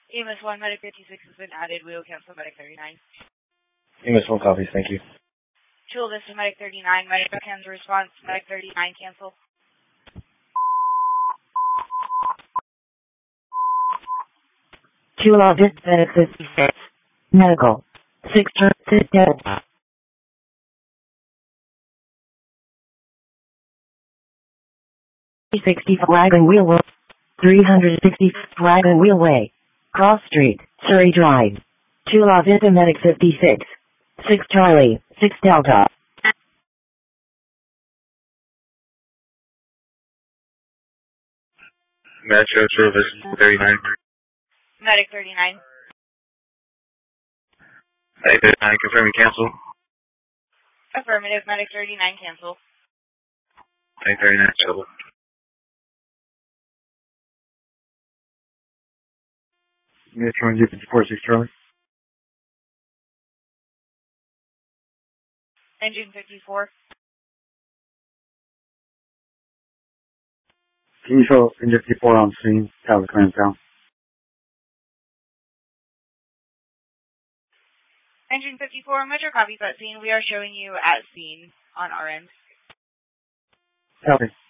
EMS 1, Medic 56 has been added. We will cancel Medic 39. EMS 1 copies, thank you. Chula Vista, Medic 39. Medic cancel response. Medic 39, cancel. Chula Vista, Medic 56. Medical. 6 turns dead. 360 Wagon Wheel Way. 360 Wagon Wheel Way. Cross Street, Surrey Drive. Chula Vista, Medic 56. 6 Charlie, 6 Delta. Metro Chula Vista 39. Medic 39. Medic 39, confirming cancel. Affirmative, Medic 39, cancel. Medic 39, trouble. Metro and 54, 6 Charlie. Engine 54. Can you show Engine 54 on scene? Tower clearance down. Engine 54, Metro copies at scene. We are showing you at scene on our end. Copy.